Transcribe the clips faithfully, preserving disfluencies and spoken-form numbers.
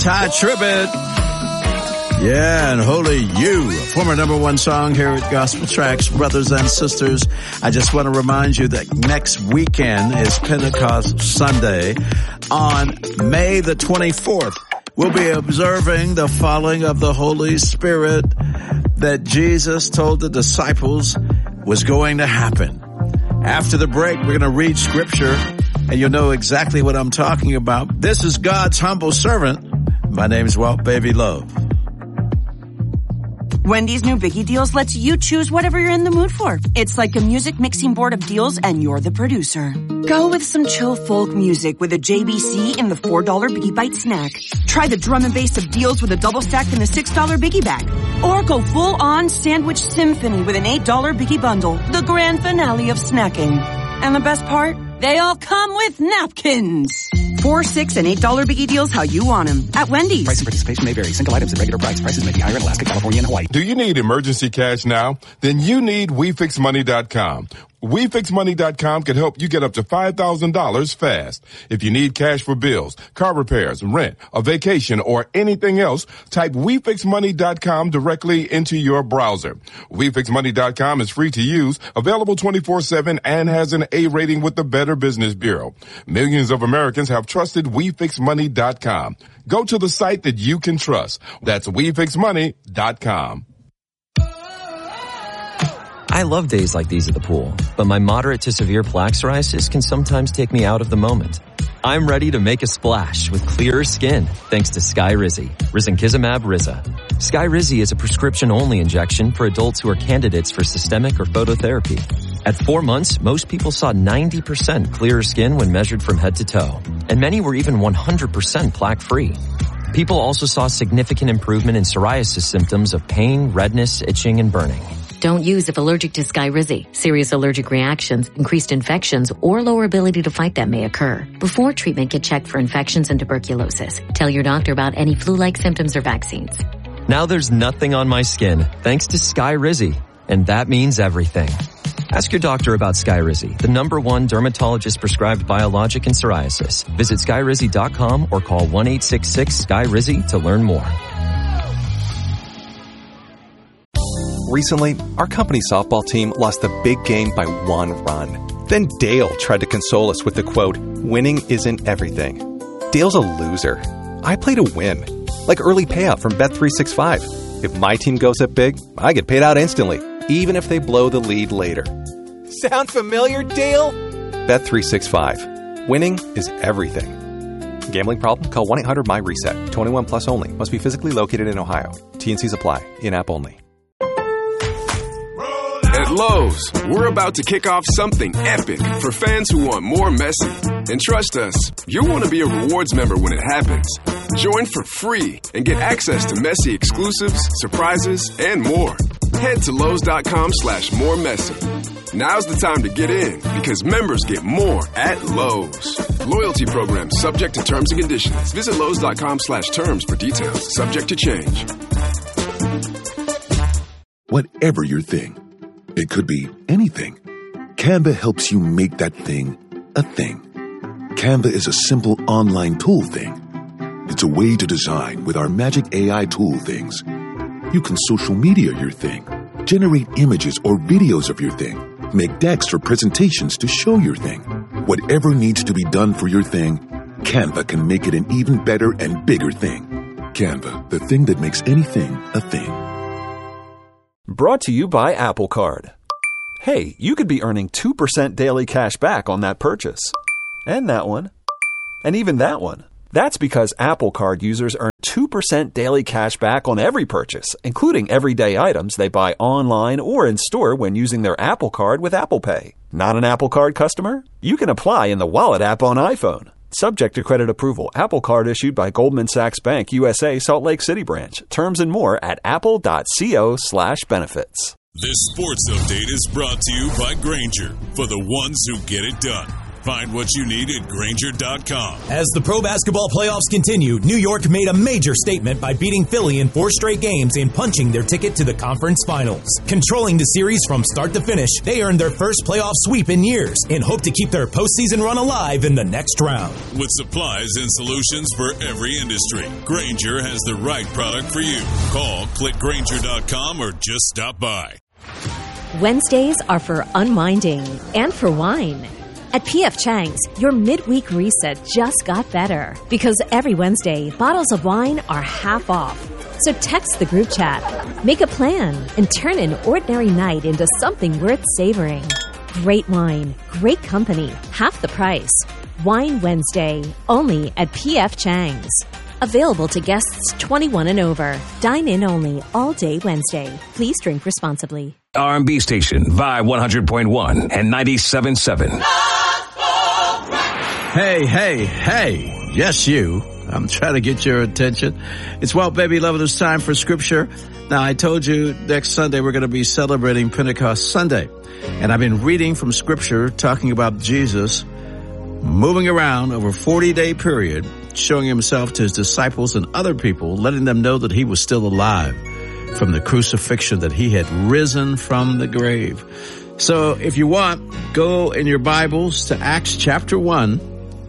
Ty Tribbett. Yeah, and Holy You, former number one song here at Gospel Tracks. Brothers and sisters, I just want to remind you that next weekend is Pentecost Sunday. On May the twenty-fourth, we'll be observing the falling of the Holy Spirit that Jesus told the disciples was going to happen. After the break, we're going to read scripture, and you'll know exactly what I'm talking about. This is God's humble servant. My name is Walt Baby Love. Wendy's new Biggie Deals lets you choose whatever you're in the mood for. It's like a music mixing board of deals, and you're the producer. Go with some chill folk music with a J B C in the four dollar Biggie Bite snack. Try the drum and bass of deals with a double stack in the six dollar Biggie Bag. Or go full-on sandwich symphony with an eight dollar Biggie Bundle, the grand finale of snacking. And the best part? They all come with napkins. Four, six, and eight dollar Biggie Deals how you want them at Wendy's. Price and participation may vary. Single items at regular price. Prices may be higher in Alaska, California, and Hawaii. Do you need emergency cash now? Then you need We Fix Money dot com. We Fix Money dot com can help you get up to five thousand dollars fast. If you need cash for bills, car repairs, rent, a vacation, or anything else, type We Fix Money dot com directly into your browser. We Fix Money dot com is free to use, available twenty-four seven, and has an A rating with the Better Business Bureau. Millions of Americans have trusted We Fix Money dot com. Go to the site that you can trust. That's We Fix Money dot com. I love days like these at the pool, but my moderate to severe plaque psoriasis can sometimes take me out of the moment. I'm ready to make a splash with clearer skin thanks to Skyrizi, risankizumab Riza. Skyrizi is a prescription-only injection for adults who are candidates for systemic or phototherapy. At four months, most people saw ninety percent clearer skin when measured from head to toe, and many were even one hundred percent plaque-free. People also saw significant improvement in psoriasis symptoms of pain, redness, itching, and burning. Don't use if allergic to Skyrizi. Serious allergic reactions, increased infections, or lower ability to fight them may occur. Before treatment, get checked for infections and tuberculosis. Tell your doctor about any flu-like symptoms or vaccines. Now there's nothing on my skin thanks to Skyrizi, and that means everything. Ask your doctor about Skyrizi, the number one dermatologist-prescribed biologic in psoriasis. Visit Skyrizi dot com or call one eight six six Skyrizi to learn more. Recently, our company softball team lost the big game by one run. Then Dale tried to console us with the quote, "Winning isn't everything." Dale's a loser. I play to win. Like early payout from Bet three sixty-five. If my team goes up big, I get paid out instantly, even if they blow the lead later. Sound familiar, Dale? Bet three sixty-five. Winning is everything. Gambling problem? Call one eight hundred M Y reset. twenty-one plus only. Must be physically located in Ohio. T and Cs apply. In-app only. At Lowe's, we're about to kick off something epic for fans who want more Messi. And trust us, you'll want to be a rewards member when it happens. Join for free and get access to Messi exclusives, surprises, and more. Head to Lowe's.com slash more Messi. Now's the time to get in because members get more at Lowe's. Loyalty program subject to terms and conditions. Visit Lowe's.com slash terms for details. Subject to change. Whatever your thing. It could be anything. Canva helps you make that thing a thing. Canva is a simple online tool thing. It's a way to design with our magic A I tool things. You can social media your thing, generate images or videos of your thing, make decks or presentations to show your thing. Whatever needs to be done for your thing, Canva can make it an even better and bigger thing. Canva, the thing that makes anything a thing. Brought to you by Apple Card. Hey, you could be earning two percent daily cash back on that purchase. And that one. And even that one. That's because Apple Card users earn two percent daily cash back on every purchase, including everyday items they buy online or in store when using their Apple Card with Apple Pay. Not an Apple Card customer? You can apply in the Wallet app on iPhone. Subject to credit approval. Apple Card issued by Goldman Sachs Bank, U S A, Salt Lake City branch. Terms and more at apple.co slash benefits. This sports update is brought to you by Grainger, for the ones who get it done. Find what you need at Grainger dot com. As the pro basketball playoffs continue, New York made a major statement by beating Philly in four straight games and punching their ticket to the conference finals. Controlling the series from start to finish, they earned their first playoff sweep in years and hope to keep their postseason run alive in the next round. With supplies and solutions for every industry, Grainger has the right product for you. Call, click Grainger dot com, or just stop by. Wednesdays are for unwinding and for wine. At P F Chang's, your midweek reset just got better because every Wednesday, bottles of wine are half off. So text the group chat, make a plan, and turn an ordinary night into something worth savoring. Great wine, great company, half the price. Wine Wednesday, only at P F Chang's. Available to guests twenty-one and over. Dine in only all day Wednesday. Please drink responsibly. R and B station, Vibe one hundred point one and ninety-seven point seven. Hey, hey, hey. Yes, you. I'm trying to get your attention. It's Well, Baby Love. It's time for Scripture. Now, I told you next Sunday we're going to be celebrating Pentecost Sunday. And I've been reading from Scripture talking about Jesus moving around over a forty-day period, showing himself to his disciples and other people, letting them know that he was still alive from the crucifixion, that he had risen from the grave. So if you want, go in your Bibles to Acts chapter one,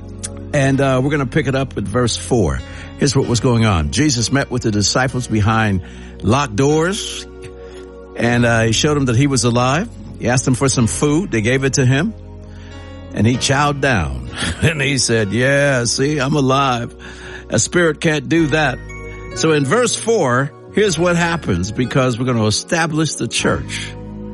and uh, we're going to pick it up at verse four. Here's what was going on. Jesus met with the disciples behind locked doors, and uh, he showed them that he was alive. He asked them for some food. They gave it to him, and he chowed down. And he said, yeah, see, I'm alive. A spirit can't do that. So in verse four, here's what happens, because we're going to establish the church.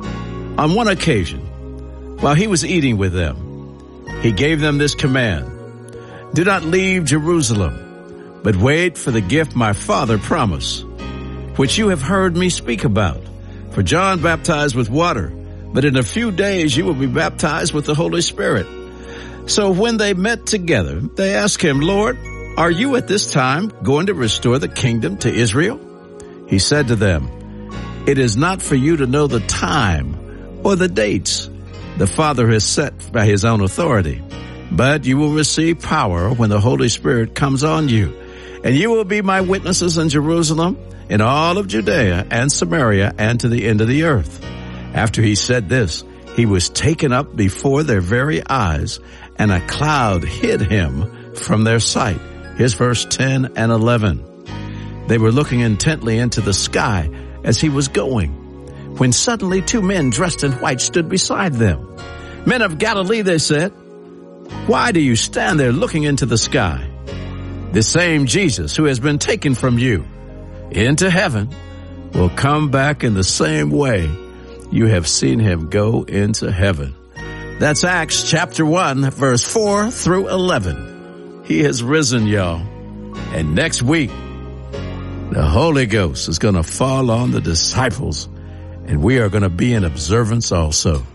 On one occasion, while he was eating with them, he gave them this command: do not leave Jerusalem, but wait for the gift my Father promised, which you have heard me speak about. For John baptized with water, but in a few days you will be baptized with the Holy Spirit. So when they met together, they asked him, Lord, are you at this time going to restore the kingdom to Israel? He said to them, it is not for you to know the time or the dates the Father has set by his own authority, but you will receive power when the Holy Spirit comes on you, and you will be my witnesses in Jerusalem, in all of Judea and Samaria, and to the end of the earth. After he said this, he was taken up before their very eyes, and a cloud hid him from their sight. Here's verse ten and eleven. They were looking intently into the sky as he was going, when suddenly two men dressed in white stood beside them. Men of Galilee, they said, why do you stand there looking into the sky? The same Jesus who has been taken from you into heaven will come back in the same way you have seen him go into heaven. That's Acts chapter one, verse four through eleven. He has risen, y'all. And next week, the Holy Ghost is going to fall on the disciples, and we are going to be in observance also.